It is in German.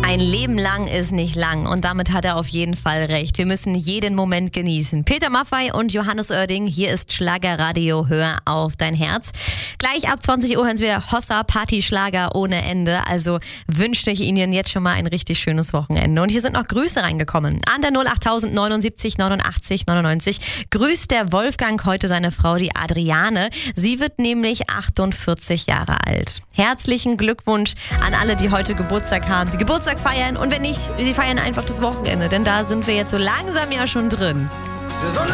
Ein Leben lang ist nicht lang und damit hat er auf jeden Fall recht. Wir müssen jeden Moment genießen. Peter Maffay und Johannes Oerding, hier ist Schlagerradio, hör auf dein Herz. Gleich ab 20 Uhr hören wir Hossa, Party-Schlager ohne Ende. Also wünsche ich Ihnen jetzt schon mal ein richtig schönes Wochenende. Und hier sind noch Grüße reingekommen. An der 08000 79 89 99 grüßt der Wolfgang heute seine Frau, die Adriane. Sie wird nämlich 48 Jahre alt. Herzlichen Glückwunsch an alle, die heute Geburtstag haben, die Geburtstag feiern. Und wenn nicht, sie feiern einfach das Wochenende, denn da sind wir jetzt so langsam ja schon drin.